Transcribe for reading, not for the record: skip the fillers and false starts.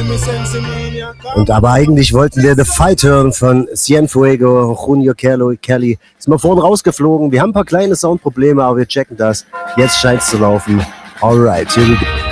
Und aber eigentlich wollten wir The Fight hören von Cienfuego, Junior Kelly. Ist mal vorhin rausgeflogen. Wir haben ein paar kleine Soundprobleme, aber wir checken das. Jetzt scheint es zu laufen. Alright, here we go.